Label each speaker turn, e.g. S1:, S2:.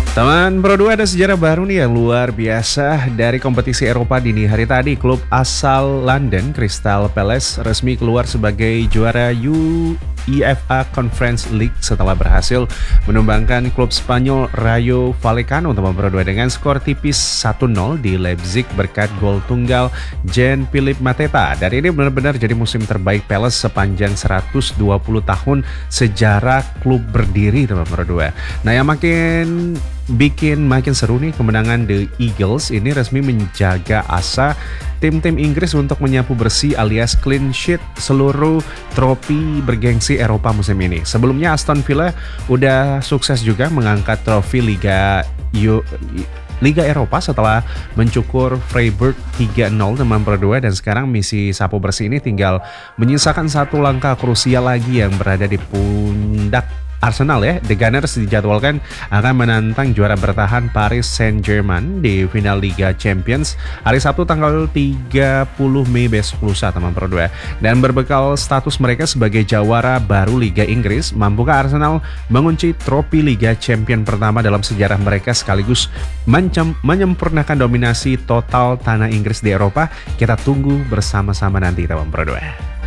S1: Teman Pro 2, ada sejarah baru nih yang luar biasa dari kompetisi Eropa dini hari tadi. Klub asal London, Crystal Palace, resmi keluar sebagai juara UEFA Conference League setelah berhasil menumbangkan klub Spanyol Rayo Vallecano teman Pro 2 dengan skor tipis 1-0 di Leipzig berkat gol tunggal Jean-Philippe Mateta. Dan ini benar-benar jadi musim terbaik Palace sepanjang 120 tahun sejarah klub berdiri teman Pro 2. Nah, yang bikin makin seru nih, kemenangan The Eagles ini resmi menjaga asa tim-tim Inggris untuk menyapu bersih alias clean sheet seluruh trofi bergengsi Eropa musim ini. Sebelumnya Aston Villa udah sukses juga mengangkat trofi Liga Eropa setelah mencukur Freiburg 3-0 teman Pro 2, dan sekarang misi sapu bersih ini tinggal menyisakan satu langkah krusial lagi yang berada di pundak Arsenal ya. The Gunners dijadwalkan akan menantang juara bertahan Paris Saint-Germain di final Liga Champions hari Sabtu tanggal 30 Mei besok lusa teman Pro 2. Dan berbekal status mereka sebagai jawara baru Liga Inggris, mampukah Arsenal mengunci trofi Liga Champion pertama dalam sejarah mereka sekaligus menyempurnakan dominasi total tanah Inggris di Eropa? Kita tunggu bersama-sama nanti teman Pro 2.